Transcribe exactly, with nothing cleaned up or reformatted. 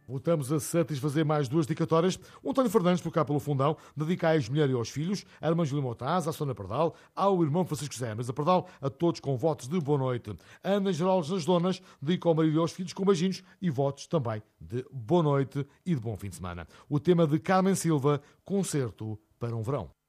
Voltamos a satisfazer mais duas dedicatórias. O António Fernandes, por cá pelo Fundão, dedica à ex-mulher e aos filhos, à irmã Júlia Motaz, à Sônia Pardal, ao irmão Francisco José Mas a Pardal, a todos com votos de boa noite. A Ana Geraldes nas Donas dedica ao marido e aos filhos com beijinhos e votos também de boa noite e de bom fim de semana. O tema de Carmen Silva, Concerto para um Verão.